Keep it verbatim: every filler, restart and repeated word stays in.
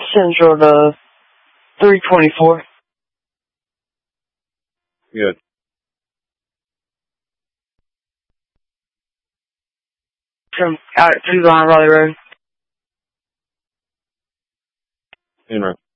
Central to three twenty-four. Good. From out at Three Line Raleigh Road. In road.